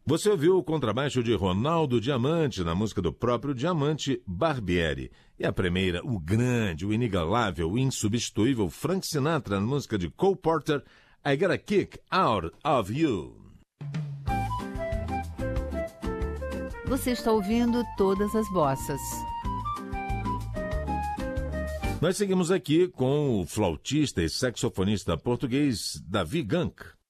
Você ouviu o contrabaixo de Ronaldo Diamante na música do próprio Diamante, Barbieri. E a primeira, o grande, o inigualável, o insubstituível Frank Sinatra na música de Cole Porter, I Got a Kick Out of You. Você está ouvindo Todas as Bossas. Nós seguimos aqui com o flautista e saxofonista português Davi Gunk.